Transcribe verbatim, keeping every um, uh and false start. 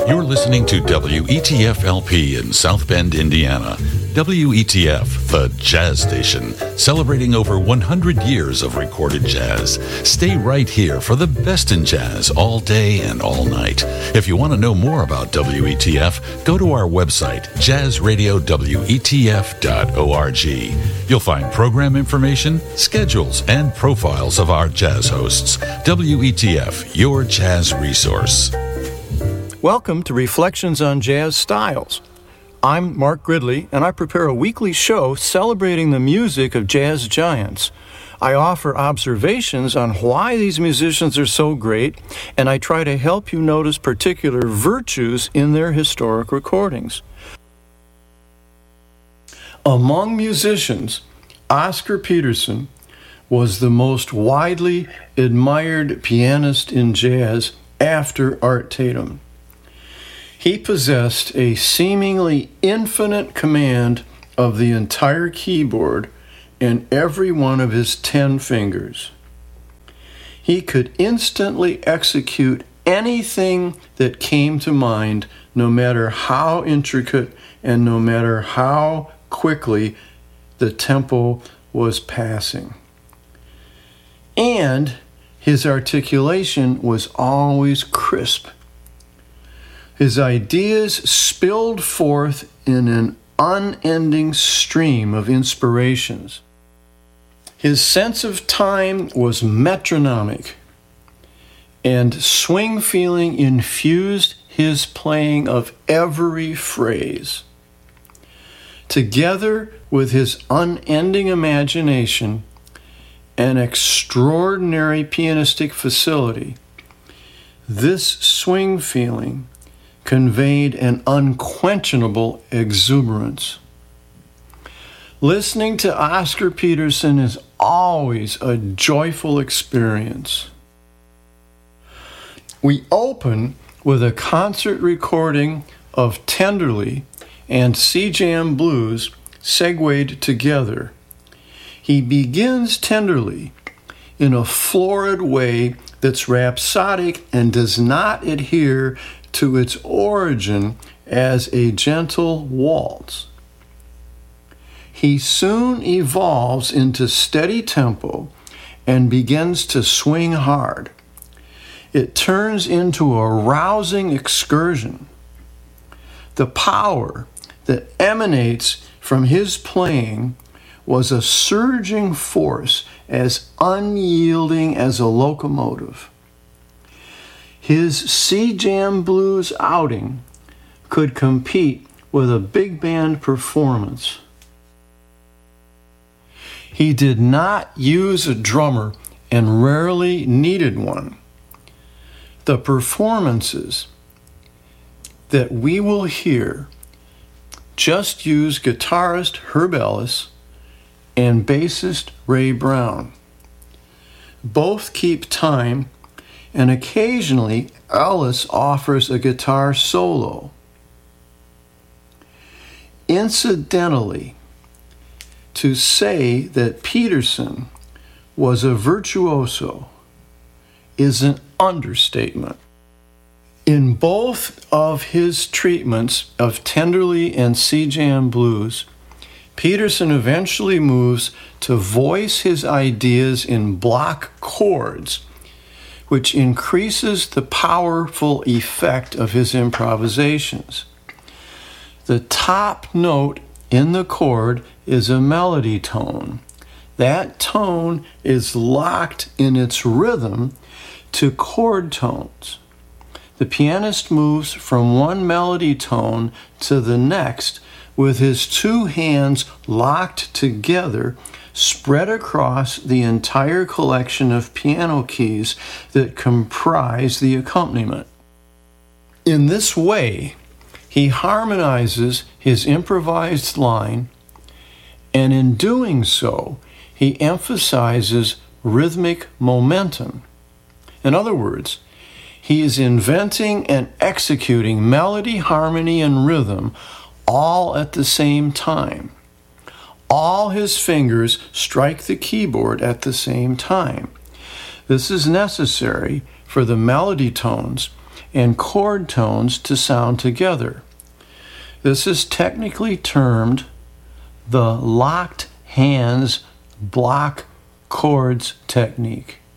You're listening to W E T F L P in South Bend, Indiana. W E T F, the jazz station, celebrating over one hundred years of recorded jazz. Stay right here for the best in jazz all day and all night. If you want to know more about W E T F, go to our website, jazz radio w e t f dot org. You'll find program information, schedules, and profiles of our jazz hosts. W E T F, your jazz resource. Welcome to Reflections on Jazz Styles. I'm Mark Gridley, and I prepare a weekly show celebrating the music of jazz giants. I offer observations on why these musicians are so great, and I try to help you notice particular virtues in their historic recordings. Among musicians, Oscar Peterson was the most widely admired pianist in jazz after Art Tatum. He possessed a seemingly infinite command of the entire keyboard and every one of his ten fingers. He could instantly execute anything that came to mind, no matter how intricate and no matter how quickly the tempo was passing. And his articulation was always crisp. His ideas spilled forth in an unending stream of inspirations. His sense of time was metronomic, and swing feeling infused his playing of every phrase. Together with his unending imagination and extraordinary pianistic facility, this swing feeling conveyed an unquenchable exuberance. Listening to Oscar Peterson is always a joyful experience. We open with a concert recording of Tenderly and C-Jam Blues segued together. He begins Tenderly in a florid way that's rhapsodic and does not adhere to its origin as a gentle waltz. He soon evolves into steady tempo and begins to swing hard. It turns into a rousing excursion. The power that emanates from his playing was a surging force as unyielding as a locomotive. His C-Jam Blues outing could compete with a big band performance. He did not use a drummer and rarely needed one. The performances that we will hear just use guitarist Herb Ellis and bassist Ray Brown. Both keep time, and occasionally Ellis offers a guitar solo. Incidentally, to say that Peterson was a virtuoso is an understatement. In both of his treatments of Tenderly and C-Jam Blues, Peterson eventually moves to voice his ideas in block chords, which increases the powerful effect of his improvisations. The top note in the chord is a melody tone. That tone is locked in its rhythm to chord tones. The pianist moves from one melody tone to the next with his two hands locked together, spread across the entire collection of piano keys that comprise the accompaniment. In this way, he harmonizes his improvised line, and in doing so, he emphasizes rhythmic momentum. In other words, he is inventing and executing melody, harmony, and rhythm all at the same time. All his fingers strike the keyboard at the same time. This is necessary for the melody tones and chord tones to sound together. This is technically termed the locked hands block chords technique.